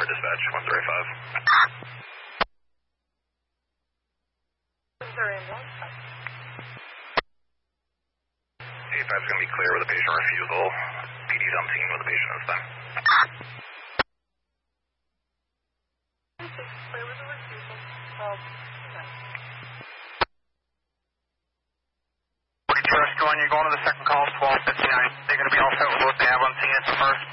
For dispatch, 135. 85 is going to be clear with a patient refusal. PD's on scene with a patient this time. Clear with a refusal. Trust 1, you're going to the second call, 1259. They're going to be all set with what they have on scene at the first.